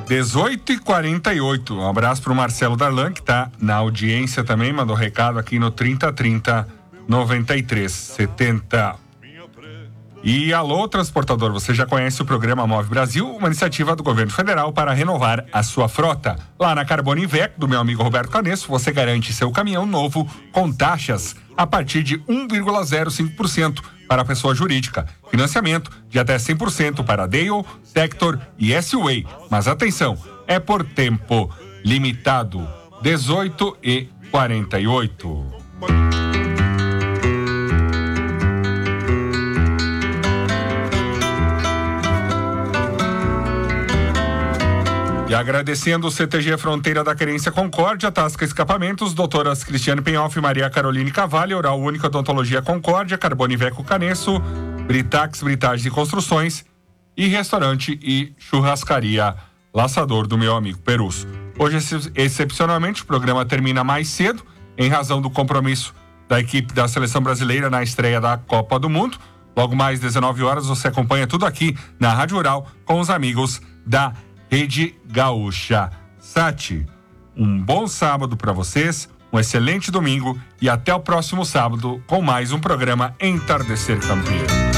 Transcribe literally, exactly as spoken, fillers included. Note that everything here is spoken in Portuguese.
dezoito e quarenta e oito. Um abraço pro Marcelo Darlan, que tá na audiência também, mandou recado aqui no trinta trinta noventa e três setenta. E alô, transportador, você já conhece o programa Move Brasil, uma iniciativa do governo federal para renovar a sua frota. Lá na Carbono Invec, do meu amigo Roberto Canesso, você garante seu caminhão novo com taxas a partir de um vírgula zero cinco por cento para a pessoa jurídica. Financiamento de até cem por cento para Dale, Tector e S-Way. Mas atenção, é por tempo limitado. dezoito e quarenta e oito. E agradecendo o C T G Fronteira da Querência Concórdia, Tasca Escapamentos, doutoras Cristiane Penhoff, Maria Caroline Cavalli, Oral Única Odontologia Concórdia, Carbono Iveco Canesso, Britax Britagens e Construções e Restaurante e Churrascaria Laçador do meu amigo Perus. Hoje, excepcionalmente, o programa termina mais cedo, em razão do compromisso da equipe da Seleção Brasileira na estreia da Copa do Mundo. Logo mais dezenove horas, você acompanha tudo aqui na Rádio Rural com os amigos da Rede Gaúcha Sat. Um bom sábado para vocês, um excelente domingo e até o próximo sábado com mais um programa Entardecer Campeiro.